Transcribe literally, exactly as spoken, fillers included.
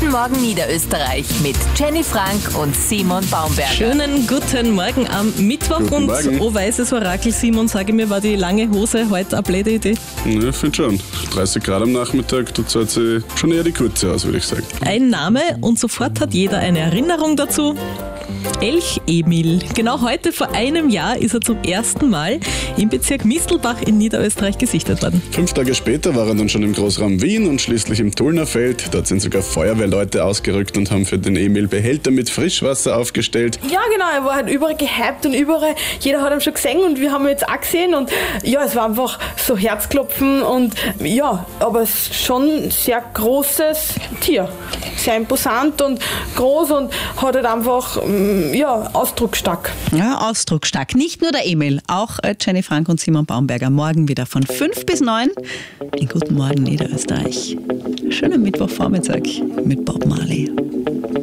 Guten Morgen Niederösterreich mit Jenny Frank und Simon Baumberger. Schönen guten Morgen am Mittwoch. Guten und Morgen. oh weißes Orakel, Simon, sage mir, war die lange Hose heute eine blöde Idee? Ja, ich finde schon. dreißig Grad am Nachmittag, da zahlt sie schon eher die kurze aus, würde ich sagen. Ein Name und sofort hat jeder eine Erinnerung dazu. Elch Emil. Genau heute vor einem Jahr ist er zum ersten Mal im Bezirk Mistelbach in Niederösterreich gesichtet worden. Fünf Tage später war er dann schon im Großraum Wien und schließlich im Tullnerfeld. Dort sind sogar Feuerwehrleute ausgerückt und haben für den Emil Behälter mit Frischwasser aufgestellt. Ja, genau, er war halt überall gehypt und überall, jeder hat ihn schon gesehen und wir haben ihn jetzt auch gesehen und ja, es war einfach so Herzklopfen und ja, aber es ist schon ein sehr großes Tier, sehr imposant und groß und hat halt einfach, ja, ausdrucksstark. Ja, ausdrucksstark. Nicht nur der Emil, auch Jenny Frank und Simon Baumberger morgen wieder von fünf bis neun in Guten Morgen Niederösterreich. Schönen Mittwochvormittag mit Bob Marley.